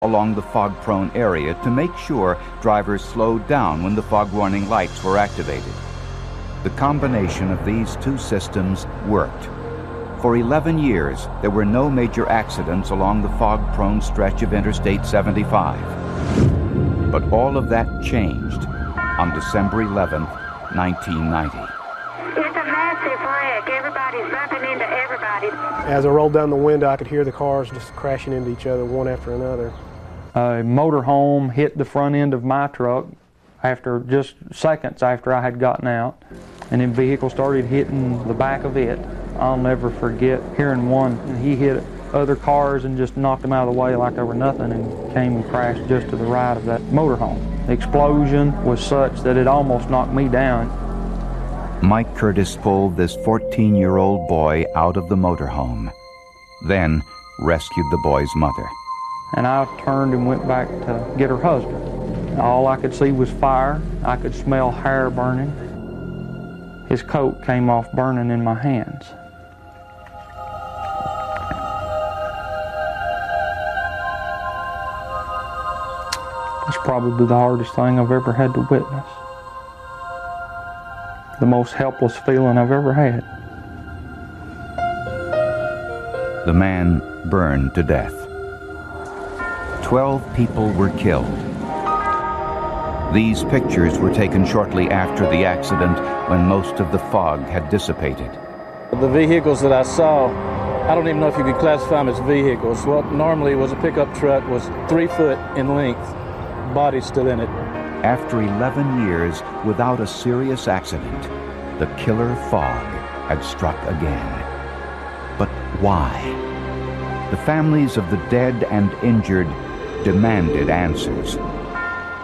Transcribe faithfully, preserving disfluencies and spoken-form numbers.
along the fog-prone area to make sure drivers slowed down when the fog warning lights were activated. The combination of these two systems worked. For eleven years, there were no major accidents along the fog-prone stretch of Interstate seventy-five. But all of that changed on December eleventh, nineteen ninety. It's a massive wreck. Everybody's bumping into everybody. As I rolled down the window, I could hear the cars just crashing into each other, one after another. A motorhome hit the front end of my truck after just seconds after I had gotten out, and then vehicle started hitting the back of it. I'll never forget hearing one, and he hit other cars and just knocked them out of the way like there were nothing, and came and crashed just to the right of that motorhome. The explosion was such that it almost knocked me down. Mike Curtis pulled this fourteen-year-old boy out of the motorhome, then rescued the boy's mother. And I turned and went back to get her husband. All I could see was fire. I could smell hair burning. His coat came off burning in my hands. It's probably the hardest thing I've ever had to witness. The most helpless feeling I've ever had. The man burned to death. Twelve people were killed. These pictures were taken shortly after the accident, when most of the fog had dissipated. The vehicles that I saw, I don't even know if you could classify them as vehicles. What normally was a pickup truck was three foot in length, body still in it. After eleven years without a serious accident, the killer fog had struck again. But why? The families of the dead and injured demanded answers.